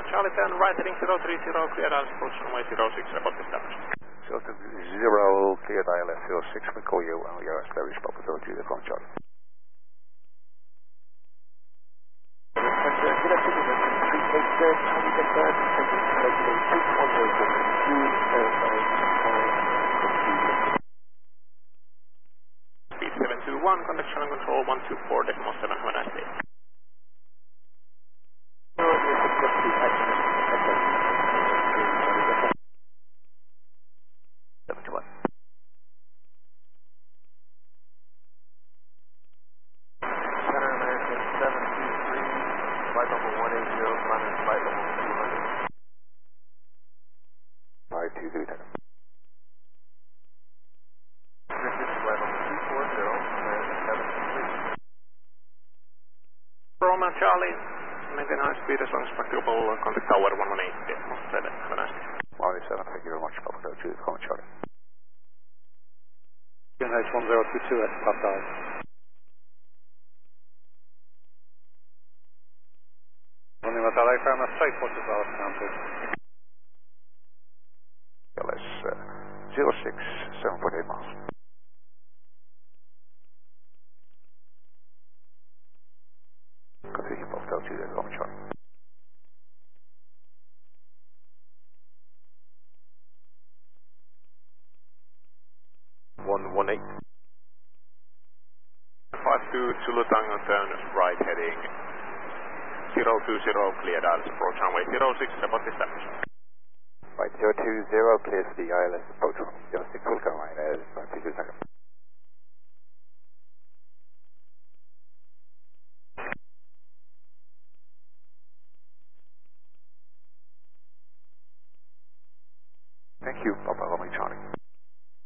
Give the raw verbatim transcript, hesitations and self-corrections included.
Charlie ten, right heading zero three zero, clear I L S approach runway zero six, report established. zero three zero, cleared I L S zero six, we call you and we are established Papa Juliet from Charlie. Speed seven two one, contact channel control one two four decimal seven, have a nice day. seventy-one. Center American seven two three, flight level one eight zero, climbing flight level two hundred. five two three ten. British flight level two four zero, American seven two three. Roma Charlie, maintain high speed as long as practicable, contact tower one one eight decimal seven, have a nice day. one eighty-seven, thank you very much, Papa Juliet from Charlie. Nice one zero two two at top dive. Running with L A Farmer straight for the south counted. L S uh, zero six, seven forty-eight miles. Continue Papa Juliet from Charlie. one one eight. five two Zulu Tango turn right heading zero two zero, cleared I L S approach runway zero six, report established. Right, zero two zero, clears the I L S approach from zero six, welcome, I L S, five two two seconds.